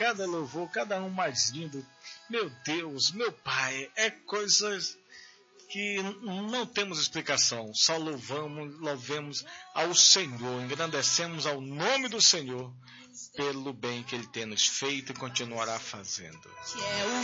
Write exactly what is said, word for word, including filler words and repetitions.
cada louvor, cada um mais lindo. Meu Deus, meu Pai, é coisas que não temos explicação. Só louvamos, louvemos ao Senhor, engrandecemos ao nome do Senhor pelo bem que Ele tem nos feito e continuará fazendo.